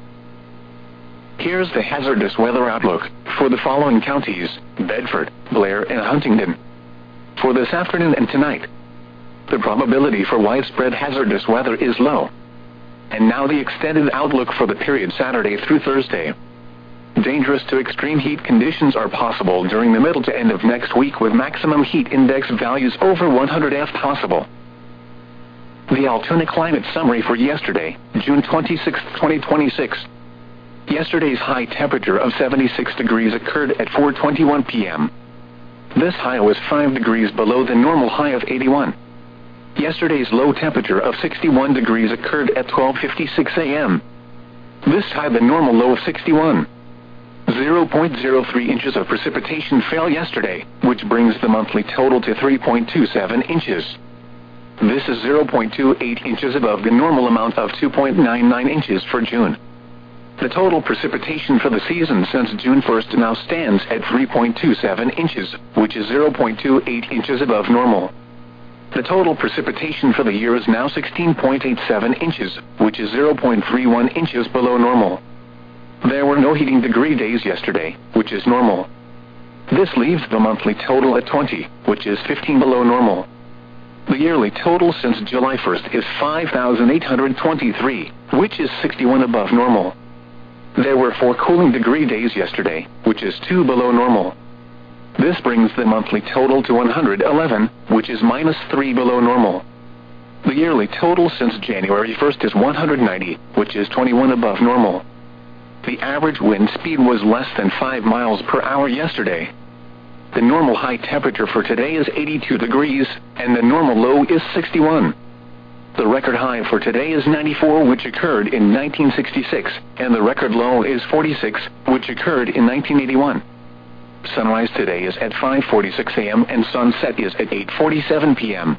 Speaker 1: Here's the hazardous weather outlook for the following counties: Bedford, Blair, and Huntingdon. For this afternoon and tonight, the probability for widespread hazardous weather is low. And now the extended outlook for the period Saturday through Thursday. Dangerous to extreme heat conditions are possible during the middle to end of next week, with maximum heat index values over 100 possible. The Altoona Climate Summary for yesterday, June 26, 2026. Yesterday's high temperature of 76 degrees occurred at 4:21 p.m. This high was 5 degrees below the normal high of 81. Yesterday's low temperature of 61 degrees occurred at 12:56 a.m. This high the normal low of 61. 0.03 inches of precipitation fell yesterday, which brings the monthly total to 3.27 inches. This is 0.28 inches above the normal amount of 2.99 inches for June. The total precipitation for the season since June 1st now stands at 3.27 inches, which is 0.28 inches above normal. The total precipitation for the year is now 16.87 inches, which is 0.31 inches below normal. There were no heating degree days yesterday, which is normal. This leaves the monthly total at 20, which is 15 below normal. The yearly total since July 1st is 5,823, which is 61 above normal. There were 4 cooling degree days yesterday, which is 2 below normal. This brings the monthly total to 111, which is -3 below normal. The yearly total since January 1st is 190, which is 21 above normal. The average wind speed was less than 5 miles per hour yesterday. The normal high temperature for today is 82 degrees, and the normal low is 61. The record high for today is 94, which occurred in 1966, and the record low is 46, which occurred in 1981. Sunrise today is at 5:46 a.m. and sunset is at 8:47 p.m.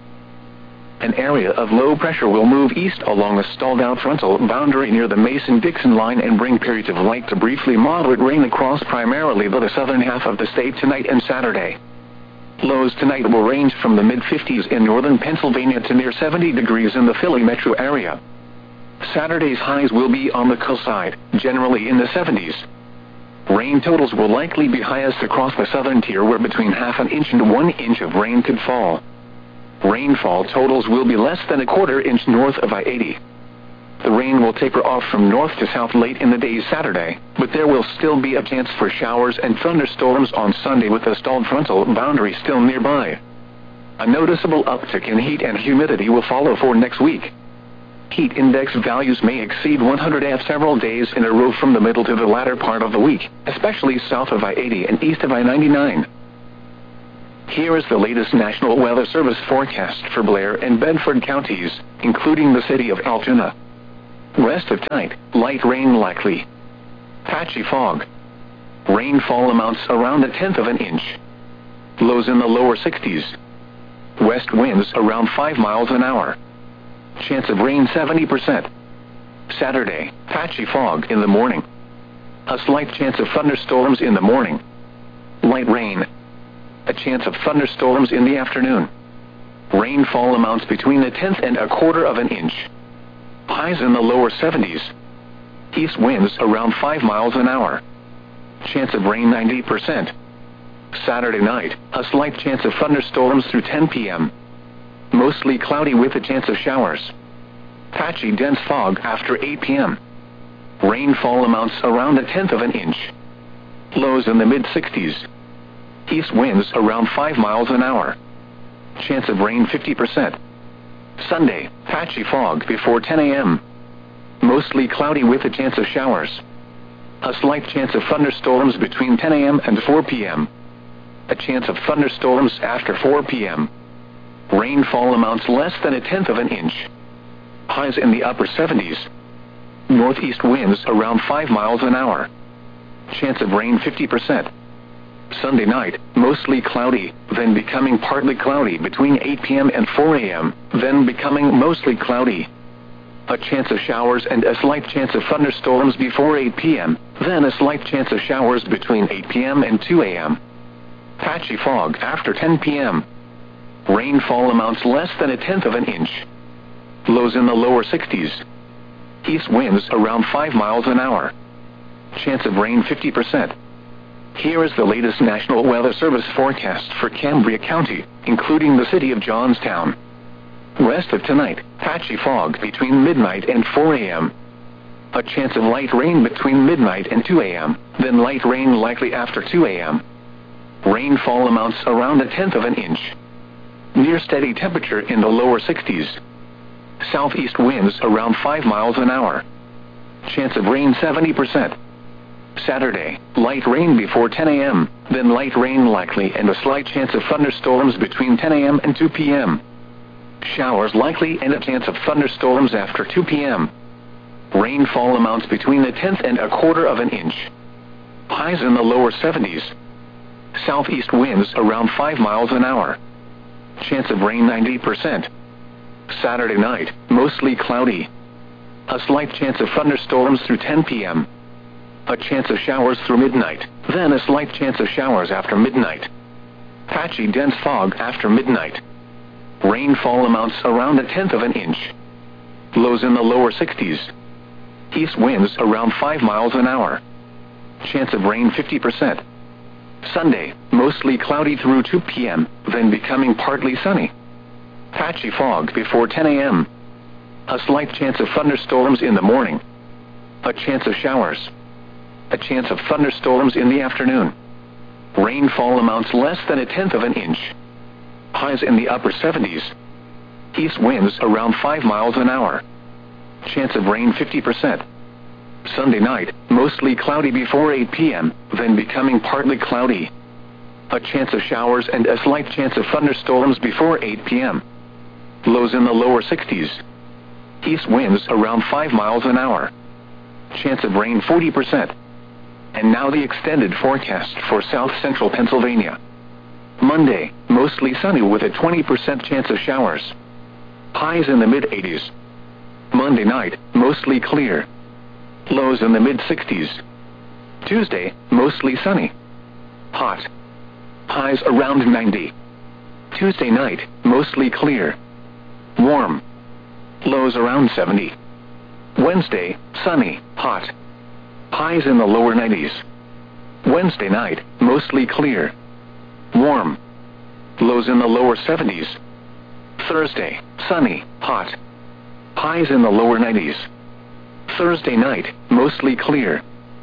Speaker 1: An area of low pressure will move east along a stalled-out frontal boundary near the Mason-Dixon line and bring periods of light to briefly moderate rain across primarily the southern half of the state tonight and Saturday. Lows tonight will range from the mid-50s in northern Pennsylvania to near 70 degrees in the Philly metro area. Saturday's highs will be on the coast side, generally in the 70s. Rain totals will likely be highest across the southern tier, where between half an inch and 1 inch of rain could fall. Rainfall totals will be less than a quarter inch north of I-80. The rain will taper off from north to south late in the day Saturday, but there will still be a chance for showers and thunderstorms on Sunday with the stalled frontal boundary still nearby. A noticeable uptick in heat and humidity will follow for next week. Heat index values may exceed 100 F several days in a row from the middle to the latter part of the week, especially south of I-80 and east of I-99. Here is the latest National Weather Service forecast for Blair and Bedford counties, including the city of Altoona. Rest of tonight, light rain likely. Patchy fog. Rainfall amounts around 1/10 of an inch. Lows in the lower 60s. West winds around 5 miles an hour. Chance of rain 70%. Saturday, patchy fog in the morning. A slight chance of thunderstorms in the morning. Light rain. A chance of thunderstorms in the afternoon. Rainfall amounts between 1/10 and 1/4 of an inch. Highs in the lower 70s. East winds around 5 miles an hour. Chance of rain 90%. Saturday night, a slight chance of thunderstorms through 10 p.m. Mostly cloudy with a chance of showers. Patchy dense fog after 8 p.m. Rainfall amounts around 1/10 of an inch. Lows in the mid-60s. East winds around 5 miles an hour. Chance of rain 50%. Sunday, patchy fog before 10 a.m. Mostly cloudy with a chance of showers. A slight chance of thunderstorms between 10 a.m. and 4 p.m. A chance of thunderstorms after 4 p.m. Rainfall amounts less than 1/10 of an inch. Highs in the upper 70s. Northeast winds around 5 miles an hour. Chance of rain 50%. Sunday night, mostly cloudy, then becoming partly cloudy between 8 p.m. and 4 a.m., then becoming mostly cloudy. A chance of showers and a slight chance of thunderstorms before 8 p.m., then a slight chance of showers between 8 p.m. and 2 a.m. Patchy fog after 10 p.m. Rainfall amounts less than 1/10 of an inch. Lows in the lower 60s. East winds around 5 miles an hour. Chance of rain 50%. Here is the latest National Weather Service forecast for Cambria County, including the city of Johnstown. Rest of tonight, patchy fog between midnight and 4 a.m. A chance of light rain between midnight and 2 a.m., then light rain likely after 2 a.m. Rainfall amounts around 1/10 of an inch. Near steady temperature in the lower 60s. Southeast winds around 5 miles an hour. Chance of rain 70%. Saturday, light rain before 10 a.m., then light rain likely and a slight chance of thunderstorms between 10 a.m. and 2 p.m. Showers likely and a chance of thunderstorms after 2 p.m. Rainfall amounts between 1/10 and 1/4 of an inch. Highs in the lower 70s. Southeast winds around 5 miles an hour. Chance of rain 90%. Saturday night, mostly cloudy. A slight chance of thunderstorms through 10 p.m. A chance of showers through midnight, then a slight chance of showers after midnight. Patchy dense fog after midnight. Rainfall amounts around 1/10 of an inch. Lows in the lower 60s. East winds around 5 miles an hour. Chance of rain 50%. Sunday, mostly cloudy through 2 p.m., then becoming partly sunny. Patchy fog before 10 a.m. A slight chance of thunderstorms in the morning. A chance of showers. A chance of thunderstorms in the afternoon. Rainfall amounts less than 1/10 of an inch. Highs in the upper 70s. East winds around 5 miles an hour. Chance of rain 50%. Sunday night, mostly cloudy before 8 p.m., then becoming partly cloudy. A chance of showers and a slight chance of thunderstorms before 8 p.m. Lows in the lower 60s. East winds around 5 miles an hour. Chance of rain 40%. And now the extended forecast for south central Pennsylvania. Monday, mostly sunny with a 20% chance of showers. Highs in the mid-80s. Monday night, mostly clear. Lows in the mid-60s. Tuesday, mostly sunny. Hot. Highs around 90. Tuesday night, mostly clear. Warm. Lows around 70. Wednesday, sunny, hot. Highs in the lower 90s. Wednesday night, mostly clear. Warm. Lows in the lower 70s. Thursday, sunny, hot. Highs in the lower 90s. Thursday night, mostly clear.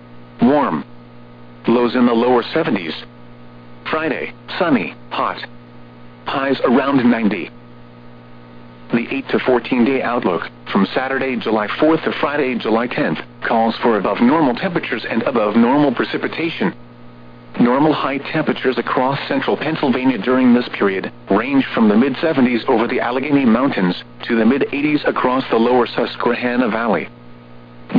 Speaker 1: Warm. Lows in the lower 70s. Friday, sunny, hot. Highs around 90. The 8 to 14-day outlook, from Saturday, July 4th to Friday, July 10th, calls for above normal temperatures and above normal precipitation. Normal high temperatures across central Pennsylvania during this period range from the mid-70s over the Allegheny Mountains to the mid-80s across the lower Susquehanna Valley.